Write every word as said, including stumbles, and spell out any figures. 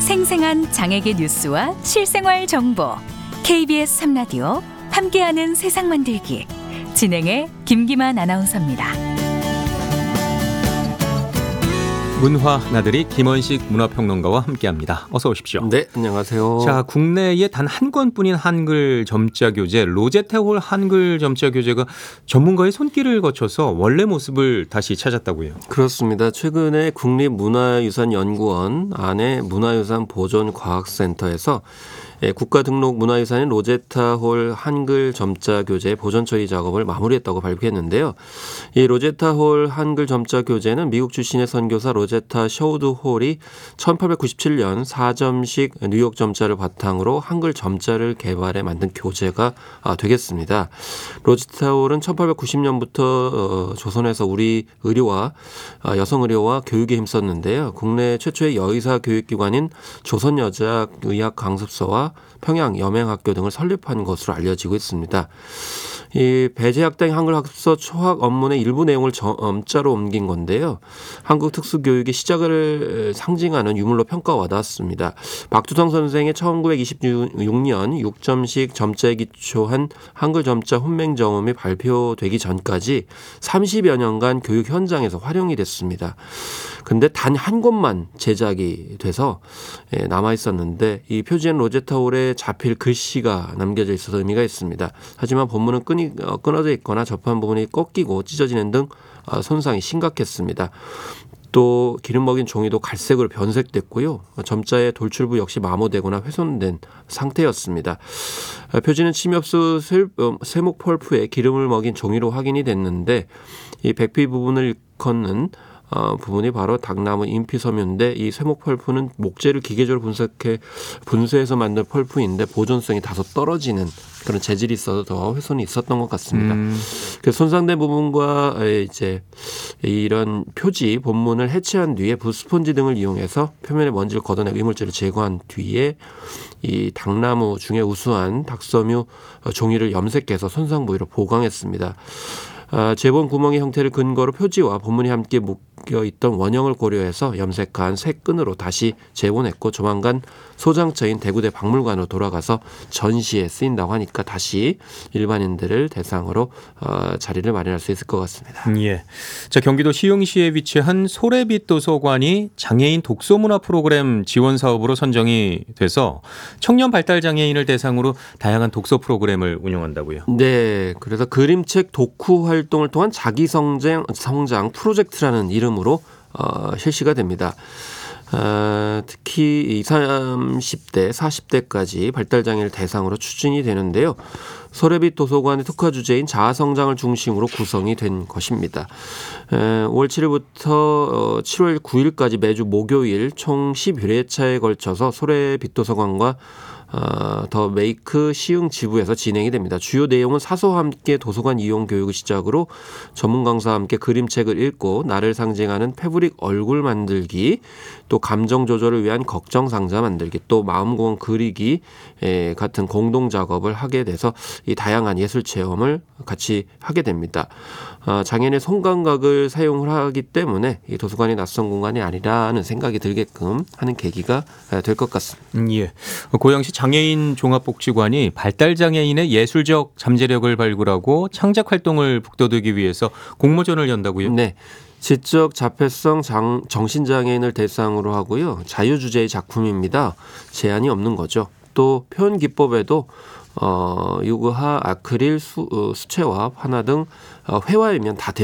생생한 장애계 뉴스와 실생활 정보 케이비에스 삼 라디오 함께하는 세상 만들기 진행의 김기만 아나운서입니다. 문화 나들이 김원식 문화평론가와 함께합니다. 어서 오십시오. 네, 안녕하세요. 자, 국내에 단 한 권뿐인 한글 점자 교재 로제타홀 한글 점자 교재가 전문가의 손길을 거쳐서 원래 모습을 다시 찾았다고요. 그렇습니다. 최근에 국립문화유산연구원 안에 문화유산보존과학센터에서 국가등록 문화유산인 로제타홀 한글 점자 교재 보존 처리 작업을 마무리했다고 발표했는데요. 이 로제타홀 한글 점자 교재는 미국 출신의 선교사 로제타 셔우드 홀이 천팔백구십칠 년 사 점식 뉴욕 점자를 바탕으로 한글 점자를 개발해 만든 교재가 되겠습니다. 로제타 홀은 천팔백구십 년부터 조선에서 우리 의료와 여성 의료와 교육에 힘썼는데요. 국내 최초의 여의사 교육기관인 조선여자의학강습소와 평양 여맹학교 등을 설립한 것으로 알려지고 있습니다. 이 배재학당의 한글학습서 초학 업문의 일부 내용을 점자로 옮긴 건데요. 한국 특수교육의 시작을 상징하는 유물로 평가받았습니다. 박두성 선생의 천구백이십육 년 육 점식 점자에 기초한 한글 점자 훈맹정음이 발표되기 전까지 삼십여 년간 교육 현장에서 활용이 됐습니다. 근데 단 한 권만 제작이 돼서 남아 있었는데 이 표지엔 로제타홀에 자필 글씨가 남겨져 있어서 의미가 있습니다. 하지만 본문은 끈이 끊어져 있거나 접한 부분이 꺾이고 찢어지는 등 손상이 심각했습니다. 또 기름 먹인 종이도 갈색으로 변색됐고요. 점자의 돌출부 역시 마모되거나 훼손된 상태였습니다. 표지는 침엽수 쇠목 펄프에 기름을 먹인 종이로 확인이 됐는데 이 백피 부분을 일컫는 어, 부분이 바로 당나무 인피섬유인데 이 쇠목 펄프는 목재를 기계적으로 분석해 분쇄해서 만든 펄프인데 보존성이 다소 떨어지는 그런 재질이 있어서 더 훼손이 있었던 것 같습니다. 음. 그래서 손상된 부분과 이제 이런 표지 본문을 해체한 뒤에 붓스펀지 등을 이용해서 표면의 먼지를 걷어내고 이물질을 제거한 뒤에 이 당나무 중에 우수한 닭섬유 종이를 염색해서 손상 부위로 보강했습니다. 아, 재본 구멍의 형태를 근거로 표지와 본문이 함께 묶여있던 원형을 고려해서 염색한 새 끈으로 다시 재본했고 조만간 소장처인 대구대 박물관으로 돌아가서 전시에 쓰인다고 하니까 다시 일반인들을 대상으로 어, 자리를 마련할 수 있을 것 같습니다. 예. 자, 경기도 시흥시에 위치한 소래빛 도서관이 장애인 독서문화 프로그램 지원 사업으로 선정이 돼서 청년 발달 장애인을 대상으로 다양한 독서 프로그램을 운영한다고요. 네. 그래서 그림책 독후 활동을 통한 자기 성장, 성장 프로젝트라는 이름으로 어, 실시가 됩니다. 어, 특히 이십, 삼십 대, 사십 대까지 발달장애를 대상으로 추진이 되는데요. 소래빛 도서관의 특화 주제인 자아성장을 중심으로 구성이 된 것입니다. 에, 오월 칠일부터 칠월 구일까지 매주 목요일 총 십일 회차에 걸쳐서 소래빛 도서관과 어, 더 메이크 시흥 지부에서 진행이 됩니다. 주요 내용은 사서와 함께 도서관 이용 교육을 시작으로 전문 강사와 함께 그림책을 읽고 나를 상징하는 패브릭 얼굴 만들기, 또 감정 조절을 위한 걱정 상자 만들기, 또 마음공원 그리기 에, 같은 공동 작업을 하게 돼서 이 다양한 예술 체험을 같이 하게 됩니다. 어, 장애인의 손감각을 사용을 하기 때문에 이 도서관이 낯선 공간이 아니라는 생각이 들게끔 하는 계기가 될 것 같습니다. 음, 예. 고양시 장애인 종합복지관이 발달장애인의 예술적 잠재력을 발굴하고 창작 활동을 북돋우기 위해서 공모전을 연다고요? 네. 지적 자폐성 장, 정신장애인을 대상으로 하고요. 자유주제의 작품입니다. 제한이 없는 거죠. 또 표현 기법에도 어, 유구화, 아크릴, 수, 어, 수채화, 화나 등 어, 회화이면 다